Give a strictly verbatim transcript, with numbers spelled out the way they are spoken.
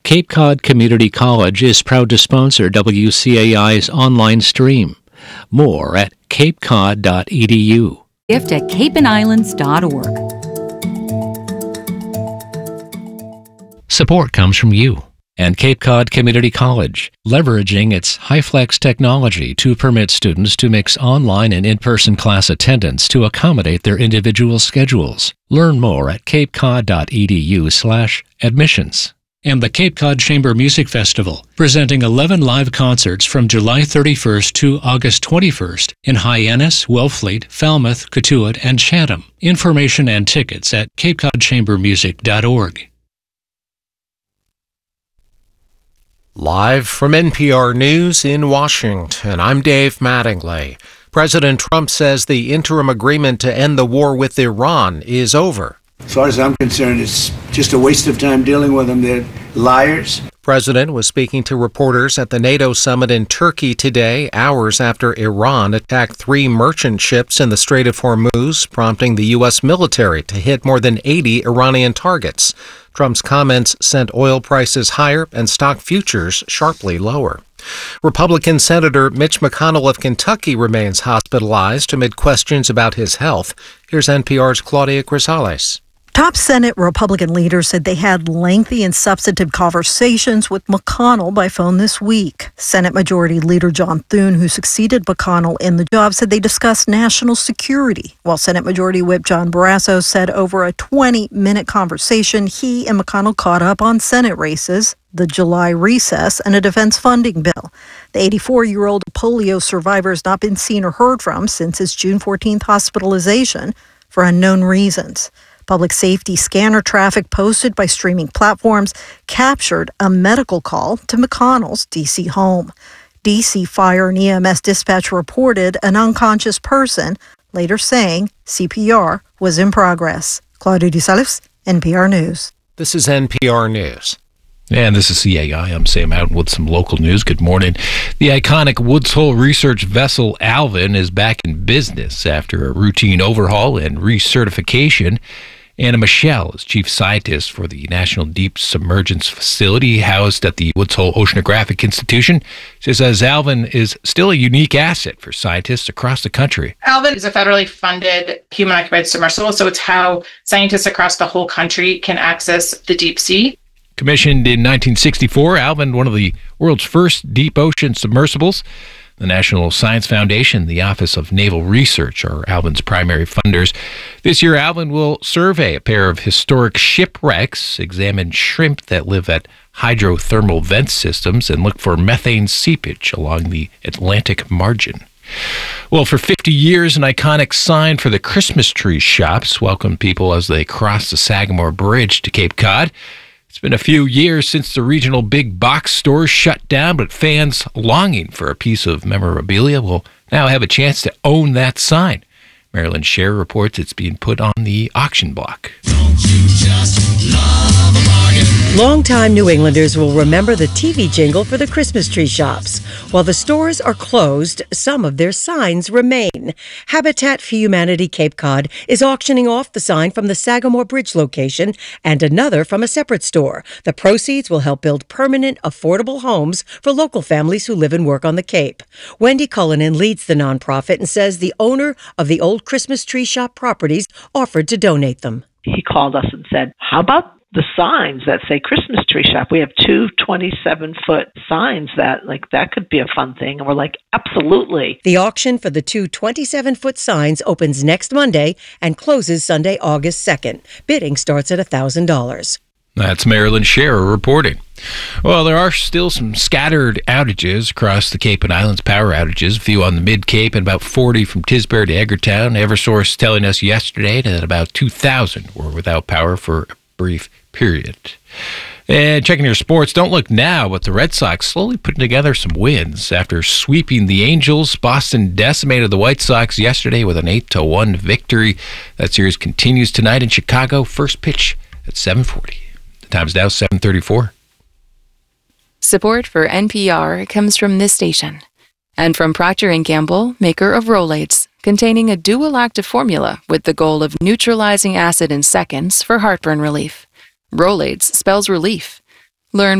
Cape Cod Community College is proud to sponsor W C A I's online stream. More at cape cod dot e d u. Gift at cape and islands dot org. Support comes from you and Cape Cod Community College, leveraging its HyFlex technology to permit students to mix online and in-person class attendance to accommodate their individual schedules. Learn more at cape cod dot e d u slash admissions. And the Cape Cod Chamber Music Festival, presenting eleven live concerts from July thirty-first to August twenty-first in Hyannis, Wellfleet, Falmouth, Cotuit, and Chatham. Information and tickets at cape cod chamber music dot org. Live from N P R News in Washington, I'm Dave Mattingly. President Trump says the interim agreement to end the war with Iran is over. As far as I'm concerned, it's just a waste of time dealing with them. They're liars. President was speaking to reporters at the NATO summit in Turkey today, hours after Iran attacked three merchant ships in the Strait of Hormuz, prompting the U S military to hit more than eighty Iranian targets. Trump's comments sent oil prices higher and stock futures sharply lower. Republican Senator Mitch McConnell of Kentucky remains hospitalized amid questions about his health. Here's N P R's Claudia Grisales. Top Senate Republican leaders said they had lengthy and substantive conversations with McConnell by phone this week. Senate Majority Leader John Thune, who succeeded McConnell in the job, said they discussed national security, while Senate Majority Whip John Barrasso said over a twenty-minute conversation, he and McConnell caught up on Senate races, the July recess, and a defense funding bill. The eighty-four-year-old polio survivor has not been seen or heard from since his June fourteenth hospitalization for unknown reasons. Public safety scanner traffic posted by streaming platforms captured a medical call to McConnell's D C home. D C Fire and E M S dispatch reported an unconscious person, later saying C P R was in progress. Claudia Grisales, N P R News. This is N P R News. And this is C A I. I'm Sam Houghton with some local news. Good morning. The iconic Woods Hole research vessel Alvin is back in business after a routine overhaul and recertification. Anna Michelle is chief scientist for the National Deep Submergence Facility housed at the Woods Hole Oceanographic Institution. She says Alvin is still a unique asset for scientists across the country. Alvin is a federally funded human-occupied submersible, so it's how scientists across the whole country can access the deep sea. Commissioned in nineteen sixty-four, Alvin, one of the world's first deep ocean submersibles. The National Science Foundation, the Office of Naval Research are Alvin's primary funders. This year, Alvin will survey a pair of historic shipwrecks, examine shrimp that live at hydrothermal vent systems, and look for methane seepage along the Atlantic margin. Well, for fifty years, an iconic sign for the Christmas tree shops welcomed people as they crossed the Sagamore Bridge to Cape Cod. It's been a few years since the regional big box stores shut down, but fans longing for a piece of memorabilia will now have a chance to own that sign. Marilyn Scher reports it's being put on the auction block. Don't you just love a bargain? Longtime New Englanders will remember the T V jingle for the Christmas tree shops. While the stores are closed, some of their signs remain. Habitat for Humanity Cape Cod is auctioning off the sign from the Sagamore Bridge location and another from a separate store. The proceeds will help build permanent, affordable homes for local families who live and work on the Cape. Wendy Cullinan leads the nonprofit and says the owner of the old Christmas tree shop properties offered to donate them. He called us and said, how about the signs that say Christmas tree shop? We have two twenty-seven foot signs that, like, that could be a fun thing. And we're like, absolutely. The auction for the two twenty-seven foot signs opens next Monday and closes Sunday, August second. Bidding starts at one thousand dollars. That's Marilyn Scher reporting. Well, there are still some scattered outages across the Cape and Islands, power outages. A few on the Mid-Cape and about forty from Tisbury to Edgartown. Eversource telling us yesterday that about two thousand were without power for a brief period. And checking your sports, don't look now, but the Red Sox slowly putting together some wins. After sweeping the Angels, Boston decimated the White Sox yesterday with an eight to one victory. That series continues tonight in Chicago. First pitch at seven forty. The time's now seven thirty-four. Support for N P R comes from this station and from Procter and Gamble, maker of Rolaids, containing a dual active formula with the goal of neutralizing acid in seconds for heartburn relief. Rolaids spells relief. Learn